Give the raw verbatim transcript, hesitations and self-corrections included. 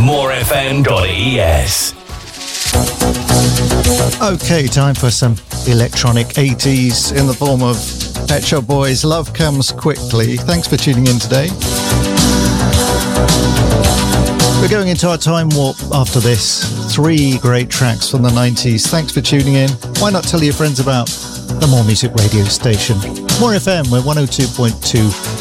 more f m dot e s. Okay, time for some electronic eighties in the form of Pet Shop Boys. Love Comes Quickly. Thanks for tuning in today. We're going into our time warp after this. Three great tracks from the nineties. Thanks for tuning in. Why not tell your friends about the More Music radio station? More F M, we're one oh two point two